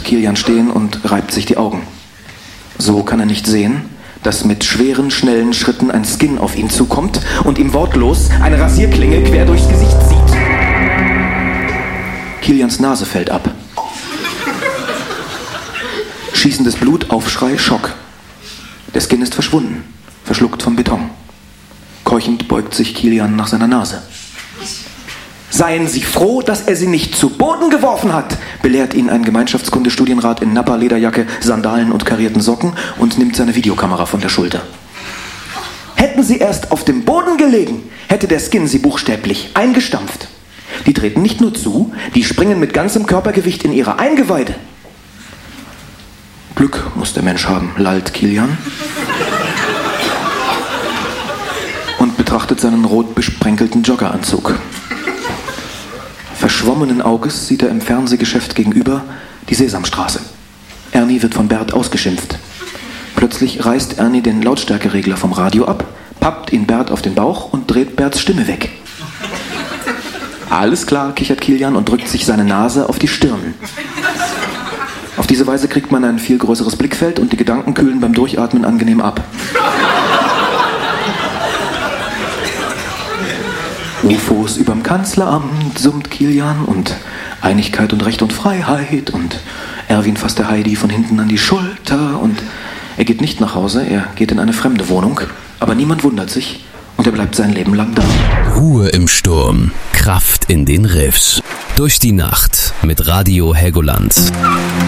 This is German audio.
Kilian stehen und reibt sich die Augen. So kann er nicht sehen, dass mit schweren, schnellen Schritten ein Skin auf ihn zukommt und ihm wortlos eine Rasierklinge quer durchs Gesicht zieht. Kilians Nase fällt ab. Schießendes Blut, Aufschrei, Schock. Der Skin ist verschwunden, verschluckt vom Beton. Keuchend beugt sich Kilian nach seiner Nase. Seien Sie froh, dass er sie nicht zu Boden geworfen hat, belehrt ihn ein Gemeinschaftskundestudienrat in Nappa-Lederjacke, Sandalen und karierten Socken und nimmt seine Videokamera von der Schulter. Hätten sie erst auf dem Boden gelegen, hätte der Skin sie buchstäblich eingestampft. Die treten nicht nur zu, die springen mit ganzem Körpergewicht in ihre Eingeweide. Glück muss der Mensch haben, lallt Kilian. Und betrachtet seinen rot besprenkelten Joggeranzug. Verschwommenen Auges sieht er im Fernsehgeschäft gegenüber die Sesamstraße. Ernie wird von Bert ausgeschimpft. Plötzlich reißt Ernie den Lautstärkeregler vom Radio ab, pappt ihn Bert auf den Bauch und dreht Berts Stimme weg. Alles klar, kichert Kilian und drückt sich seine Nase auf die Stirn. Auf diese Weise kriegt man ein viel größeres Blickfeld und die Gedanken kühlen beim Durchatmen angenehm ab. UFOs überm Kanzleramt, summt Kilian, und Einigkeit und Recht und Freiheit, und Erwin fasst der Heidi von hinten an die Schulter, und er geht nicht nach Hause, er geht in eine fremde Wohnung, aber niemand wundert sich und er bleibt sein Leben lang da. Ruhe im Sturm, Kraft in den Riffs. Durch die Nacht mit Radio Helgoland.